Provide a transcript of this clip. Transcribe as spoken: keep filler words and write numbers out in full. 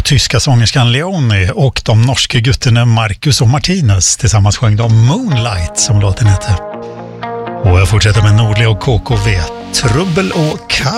tyska sångerskan Leonie och de norska gutterna Marcus och Martinus tillsammans sjöng de Moonlight som låten heter. Och jag fortsätter med Nordli och K K V, Trubbel och Kaos.